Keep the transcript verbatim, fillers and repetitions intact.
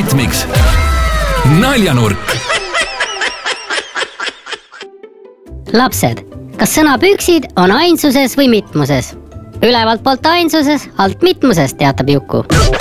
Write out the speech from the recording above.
rütmiks. Naljanurk. Lapsed, kas sõna püksid on ainsuses või mitmuses? Ülevalt poolt ainsuses, alt mitmuses, teatab Juku.